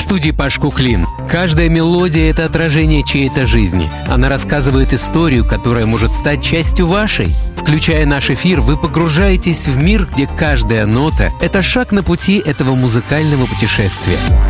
студии Паш Куклин. Каждая мелодия — это отражение чьей-то жизни. Она рассказывает историю, которая может стать частью вашей. Включая наш эфир, вы погружаетесь в мир, где каждая нота — это шаг на пути этого музыкального путешествия.